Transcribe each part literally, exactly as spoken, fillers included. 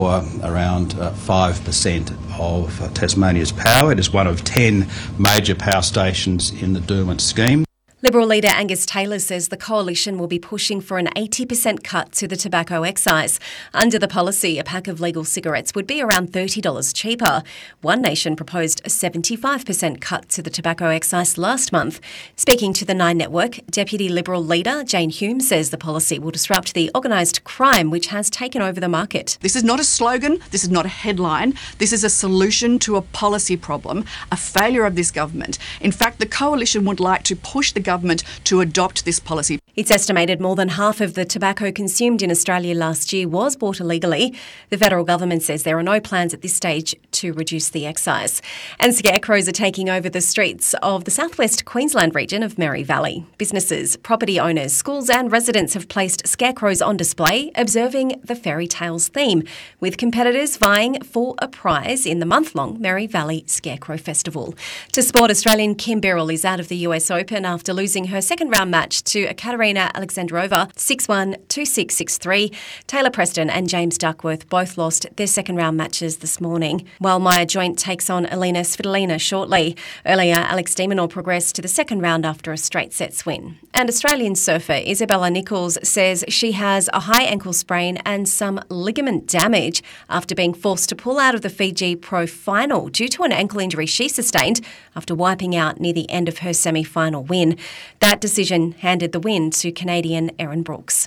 or around uh, five percent of uh, Tasmania's power. It is one of ten major power stations in the Derwent scheme. Liberal leader Angus Taylor says the coalition will be pushing for an eighty percent cut to the tobacco excise. Under the policy, a pack of legal cigarettes would be around thirty dollars cheaper. One Nation proposed a seventy-five percent cut to the tobacco excise last month. Speaking to the Nine Network, Deputy Liberal leader Jane Hume says the policy will disrupt the organised crime which has taken over the market. This is not a slogan, this is not a headline, this is a solution to a policy problem, a failure of this government. In fact, the coalition would like to push the government to adopt this policy. It's estimated more than half of the tobacco consumed in Australia last year was bought illegally. The federal government says there are no plans at this stage to reduce the excise. And scarecrows are taking over the streets of the southwest Queensland region of Murray Valley. Businesses, property owners, schools and residents have placed scarecrows on display, observing the fairy tales theme, with competitors vying for a prize in the month-long Murray Valley Scarecrow Festival. To sport, Australian Kim Birrell is out of the U S Open after losing her second-round match to Ekaterina Alexandrova six one, two six, six three. Taylor Preston and James Duckworth both lost their second-round matches this morning, while Maya Joint takes on Elena Svitolina shortly. Earlier, Alex de Minaur progressed to the second round after a straight-sets win. And Australian surfer Isabella Nichols says she has a high ankle sprain and some ligament damage after being forced to pull out of the Fiji Pro Final due to an ankle injury she sustained after wiping out near the end of her semi-final win. That decision handed the win to Canadian Erin Brooks.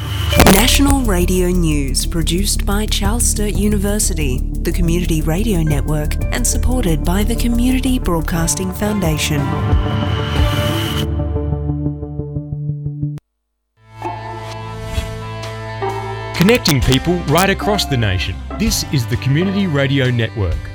National Radio News, produced by Charles Sturt University, the Community Radio Network, and supported by the Community Broadcasting Foundation. Connecting people right across the nation. This is the Community Radio Network.